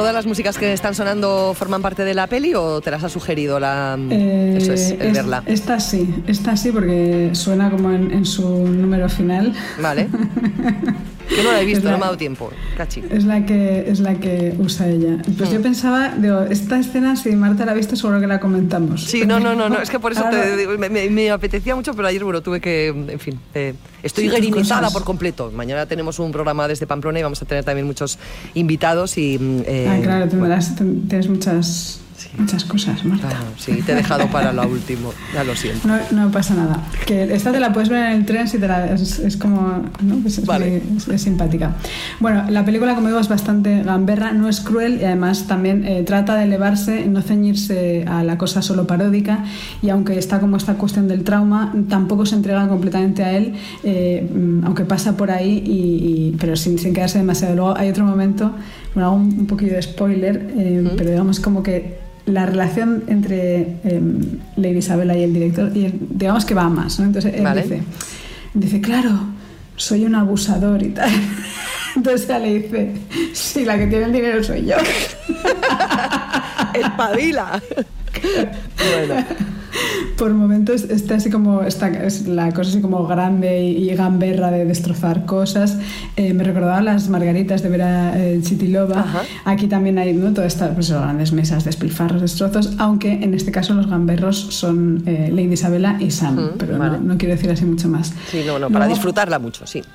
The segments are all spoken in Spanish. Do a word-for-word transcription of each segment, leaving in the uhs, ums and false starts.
¿Todas las músicas que están sonando forman parte de la peli o te las ha sugerido la, eh, eso es, el es, verla? Esta sí, esta sí, porque suena como en, en su número final. Vale. Que no la he visto, la, no me ha dado tiempo. Cachi. Es la que, es la que usa ella. Pues hmm. yo pensaba, digo, esta escena, si Marta la ha visto, seguro que la comentamos. Sí, no, no, no, no es que por eso te digo, me, me, me apetecía mucho, pero ayer, bueno, tuve que, en fin, eh, estoy sí, guerinizada por completo. Mañana tenemos un programa desde Pamplona y vamos a tener también muchos invitados y... Eh, ah, claro, tendrás, bueno. tienes muchas... Sí. Muchas cosas, Marta. Claro, sí, te he dejado para lo último, ya lo siento. No, no pasa nada. Que esta te la puedes ver en el tren si te la, es, es como, ¿no? Pues es, vale. muy, es, es simpática. Bueno, la película, como digo, es bastante gamberra, no es cruel y además también eh, trata de elevarse, no ceñirse a la cosa solo paródica, y aunque está como esta cuestión del trauma, tampoco se entrega completamente a él, eh, aunque pasa por ahí, y, y, pero sin, sin quedarse demasiado. Luego hay otro momento, bueno, hago un, un poquillo de spoiler, eh, ¿Mm? pero digamos como que la relación entre eh, Lady Isabela y el director, y el, digamos que va a más, ¿no? Entonces él vale. dice, dice, claro, soy un abusador y tal. Entonces ella le dice, sí, la que tiene el dinero soy yo. Espabila. Bueno. Por momentos está así como está, es la cosa así como grande y, y gamberra de destrozar cosas. Eh, me recordaba las margaritas de Vera eh, Chitilova. Ajá. Aquí también hay, ¿no?, todas estas pues, grandes mesas, despilfarros, destrozos, aunque en este caso los gamberros son eh, Lady Isabela y Sam, uh-huh, pero vale. no, no quiero decir así mucho más. Sí, no, no, para Luego, disfrutarla mucho, sí.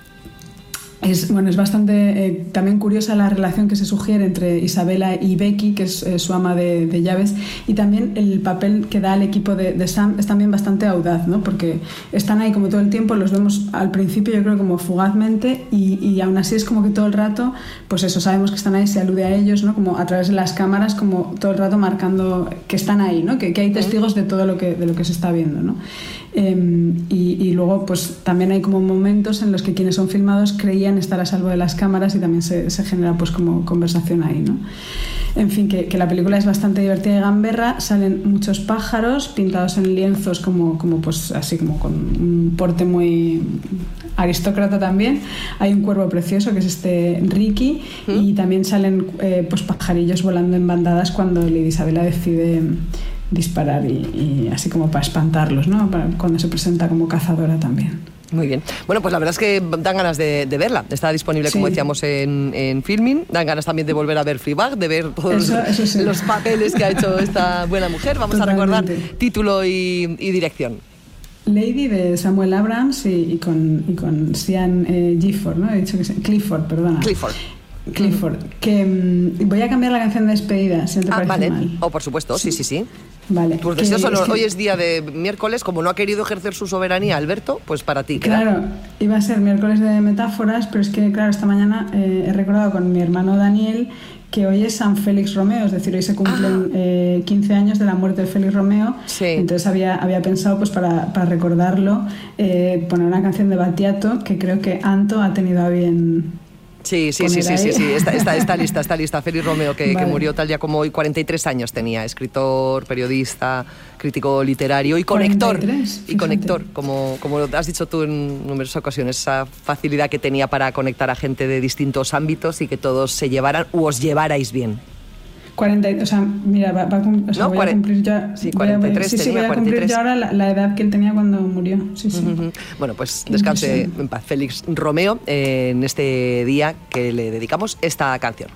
Es, bueno, es bastante eh, también curiosa la relación que se sugiere entre Isabela y Becky, que es eh, su ama de, de llaves, y también el papel que da al equipo de, de Sam es también bastante audaz, ¿no? Porque están ahí como todo el tiempo, los vemos al principio yo creo como fugazmente, y, y aún así es como que todo el rato, pues eso, sabemos que están ahí, se alude a ellos, ¿no? Como a través de las cámaras, como todo el rato marcando que están ahí, ¿no? Que, que hay testigos de todo lo que, de lo que se está viendo, ¿no? Eh, y, y luego pues también hay como momentos en los que quienes son filmados creían estar a salvo de las cámaras y también se, se genera pues como conversación ahí, ¿no? En fin, que, que la película es bastante divertida y gamberra. Salen muchos pájaros pintados en lienzos como, como pues así como con un porte muy aristócrata también. Hay un cuervo precioso que es este Ricky, ¿Mm? y también salen eh, pues pajarillos volando en bandadas cuando Lady Isabela decide disparar y, y así como para espantarlos, ¿no? Para, cuando se presenta como cazadora también. Muy bien. Bueno, pues la verdad es que dan ganas de, de verla. Está disponible, sí, como decíamos, en, en Filmin. Dan ganas también de volver a ver Fleabag, de ver todos eso, eso sí. los papeles que ha hecho esta buena mujer. Vamos Totalmente. a recordar título y, y dirección. Lady, de Samuel Abrams, y, y con, y con Sian eh, Gifford, ¿no? He dicho que se, Clifford, perdona. Clifford. Clifford. Que um, voy a cambiar la canción de despedida, si no te ah, parece vale. mal. Oh, por supuesto, sí, sí, sí. Vale. Tus deseos son, es que... hoy es día de miércoles, como no ha querido ejercer su soberanía Alberto, pues para ti. ¿Queda? Claro, iba a ser miércoles de metáforas, pero es que, claro, esta mañana eh, he recordado con mi hermano Daniel que hoy es San Félix Romeo, es decir, hoy se cumplen ah. eh, quince años de la muerte de Félix Romeo. Sí. Entonces había, había pensado, pues para, para recordarlo, eh, poner una canción de Battiato que creo que Anto ha tenido a bien... Sí, sí, sí, sí, sí, sí, está, está, está lista, está lista. Félix Romeo, que, vale. que murió tal día como hoy, cuarenta y tres años tenía, escritor, periodista, crítico literario y conector. cuarenta y tres, y conector, como, como has dicho tú en numerosas ocasiones, esa facilidad que tenía para conectar a gente de distintos ámbitos y que todos se llevaran u os llevarais bien. cuarenta, o sea, mira, va, va, o sea, no, voy cuarenta, a cumplir ya. Sí, cuarenta y tres voy a, sí, tenía, sí, voy a cuarenta y tres. cumplir ya ahora la, la edad que él tenía cuando murió. Sí, sí. Uh-huh. Bueno, pues descanse en paz Félix Romeo, eh, en este día que le dedicamos esta canción.